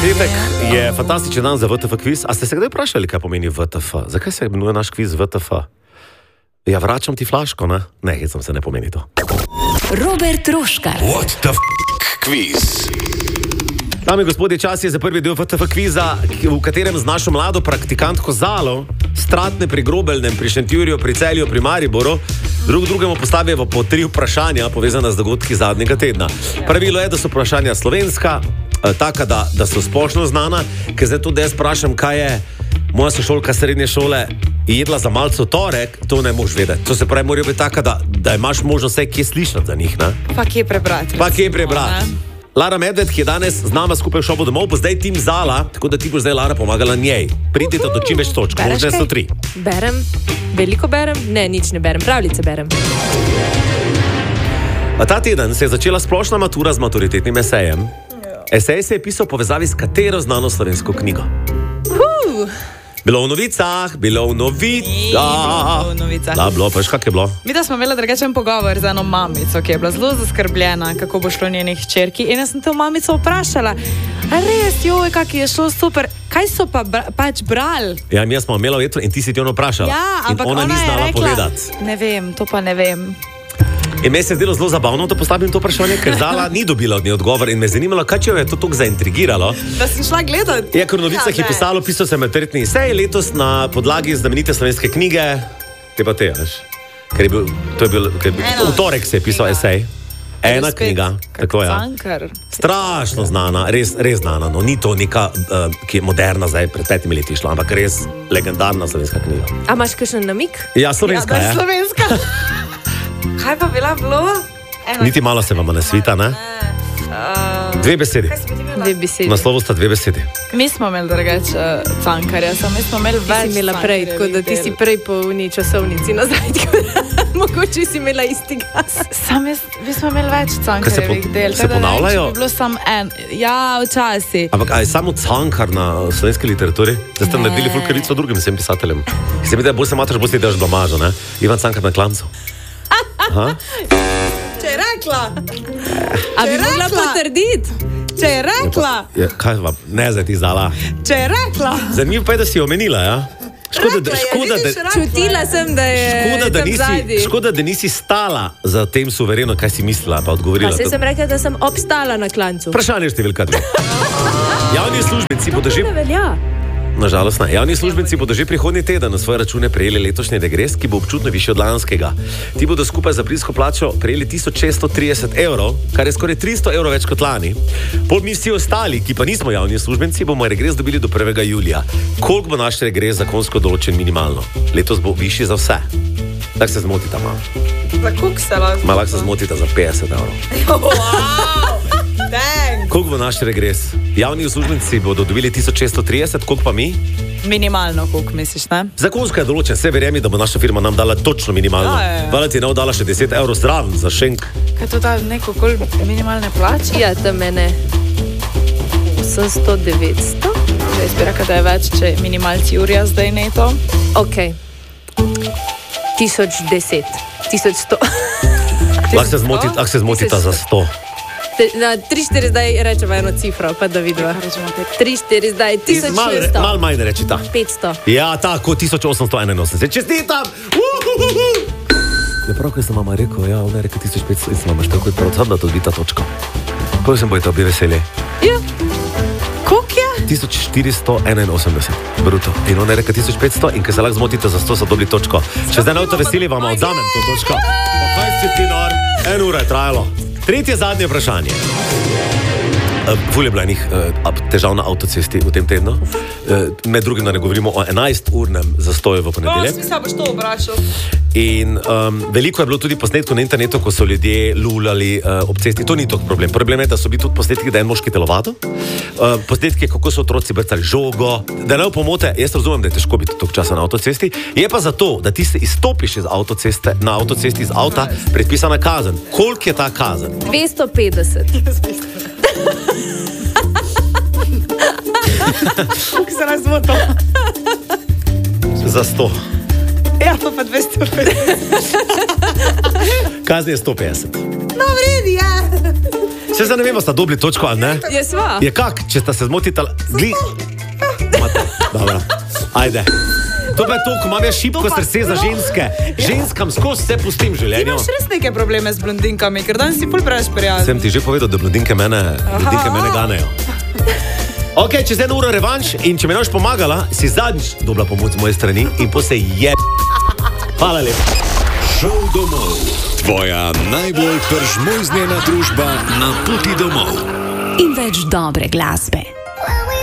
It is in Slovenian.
Petek je fantastičen dan za VTF kviz. A ste se kdaj vprašali, kaj pomeni VTF? Zakaj se imenuje naš kviz VTF? Ja, vračam ti flaško, ne? Ne, hecam se, ne pomeni to. Robert Roškar. What the quiz? Dame in gospodje, čas je za prvi del VTF kviza, v katerem z našo mlado praktikantko Zalo, Stratne pri Grobelnem, pri Šentjurju, pri Celju, pri Mariboru, drugemu postavijo po 3 vprašanja, povezana z dogodki zadnjega tedna. Pravilo je, da so vprašanja slovenska, taka, da so splošno znana, ker zdaj tudi jaz vprašam, kaj je moja sošolka srednje šole jedla za malce v torek, to ne moš vedeti. To se pravi, morajo biti taka, da imaš možnost vse kje slišati za njih, ne? Pa kje prebrati. Lara Medved, ki je danes z nama skupaj v šobu domov, bo zdaj tim Zala, tako da ti bo zdaj Lara pomagala njej. Pridite do čim več točk, možne so 3. Berem, veliko berem, ne, nič ne berem, pravljice berem. A ta teden se je začela splošna matura z maturitetnim esejem. Esej se je pisal v povezavi s katero znano slovensko knjigo? Bilo v novicah. Da, bilo, pa kak je bilo? Mi da smo imeli drugačen pogovor z eno mamico, ki je bila zelo zaskrbljena, kako bo šlo njenih hčerki. In jaz sem to mamico vprašala, a res, joj, kak je šlo super, kaj so pa pač brali? Ja, mi smo imeli vetro in ti si ti ono vprašala. Ja, ampak ona ni znala rekla, povedati. Ne vem, to pa ne vem. In me se je zdelo zelo zabavno, da postavim to vprašanje, ker Zala ni dobila od nje odgovor in me je zanimalo, kaj če jo je to toliko zaintrigiralo. Da sem šla gledati. Ja, ker v novicah je pisal se maturitetni esej letos na podlagi znamenite slovenske knjige. Te pa te, veš. Ker je bil v torek se je pisal esej. Ena knjiga, tako je. Strašno znana, res znana. No, ni to neka, ki je moderna zdaj, pred 5 leti šla, ampak res legendarna slovenska knjiga. A imaš kakšen namik? Ja, slovenska je. Ja, slovenska. Kaj pa bila bilo? Niti malo se vam ne svita, ne? 2 besedi. Naslovu sta 2 besedi. Mi smo imeli drugače Cankarja, mi smo imeli več. Ti si imela prej, tako da ti si prej po uni časovnici nazaj, tako da mogoče si imela isti gas. Mi smo imeli več Cankarjevih del. Se ponavljajo? Bi bilo samo en. Ja, včasih. Ampak je samo Cankar na slovenski literaturi? Zdaj ste naredili ful krivico drugim vsem pisateljem. Se mi da, bolj se matraš, bolj si daš blamažo, ne? Ivan Cankar na Klancu. Če je rekla. A bi mogla potrditi? Če je rekla. Kaj vam, ne zdaj ti Zala. Če je rekla. Zanimivo pa je, da si omenila, ja? Čutila sem, da je tam zadnji. Škoda, da nisi stala za tem suvereno, kaj si mislila, pa odgovorila. Pa sem rekla, da sem obstala na Klancu. Vprašanje številka 2. Javni uslužbenci bodo že... To ne velja. Nažalost ne. Javni uslužbenci bodo že prihodnji teden na svoje račune prejeli letošnji regres, ki bo občutno višji od lanskega. Ti bodo skupaj za aprilsko plačo prejeli 1630 evrov, kar je skoraj 300 evrov več kot lani. Mi vsi ostali, ki pa nismo javni uslužbenci, bomo regres dobili do 1. julija. Koliko bo naš regres zakonsko določen minimalno? Letos bo višji za vse. Tako se zmotita malo. Za koliko se lahko? Malo se zmotita za 50 evrov. Wow! Koliko bo naš regres? Javni uslužbenci bodo dobili 1630, koliko pa mi? Minimalno, koliko misliš, ne? Zakonsko je določen, vse verjemi, da bo naša firma nam dala točno minimalno. Hvala ti je dala še 10 evrov zraven za šenk. Kaj to da neko kol minimalne plače? Ja, da mene 800-900. Jaz bi rekla, da je več, če minimalci urja zdaj neto. Ok. 1010. 1100. Lahko se zmotita za 100. Na 3-4 zdaj rečemo eno cifro, pa da vidimo. 3-4 zdaj, 1600. Mal manj reči ta. 500. Ja, tako, 1881. Čestitam! Ja, prav, kaj sem vama rekel, ja, ona je rekel 1500 in sem vama štel, kot prav, da to bi ta točka. Potem sem bojte obi veseli. Ja. Koliko je? 1481 bruto. In ona je rekel 1500 in ker se lahko zmotite za 100, so dobili točko. Če zdaj ne boste veseli, vam odzamem to točko. Pa kaj si ti nor? 1 ura je trajalo. Tretje zadnje vprašanje. Ful je bila enih težav na avtocesti v tem tednu. Med drugim, da ne govorimo o 11-urnem zastoju v ponedeljek. Smisla boš to obrašal. In veliko je bilo tudi posnetkov na internetu, ko so ljudje lulali ob cesti. To ni tok problem. Problem je, da so bili tudi posnetki, da je en moški telovado. Posnetki, kako so otroci brcali žogo. Da ne pomote, jaz razumem, da je težko biti toliko časa na avtocesti. Je pa zato, da ti se izstopiš iz avtoceste, na avtocesti iz avta, predpisana kazen. Koliko je ta kazen? 250. Kako se razmoto? Za 100. Ja, to pa 250. Kazni je 150. No, vredi, ja. Se zdaj ne vemo, sta dobili točko, ali ne? Je sva. Je kak, če sta se zmotili, Dobro, ajde. To pa je to, ko imam jaz šibko srce za ženske. Ženskam skozi vse pustim v Ti življenju. imaš res neke probleme z blondinkami, ker danes si ful preveč prijazen. Sem ti že povedal, da blondinke mene ganejo. Ok, čez 1 uro revanš in če mi ne boš pomagala, si zadnjič dobila pomoč z moje strani in po se je. Hvala lepa. Šel domov. Tvoja najbolj peržmojznjena družba na poti domov. In več dobre glasbe.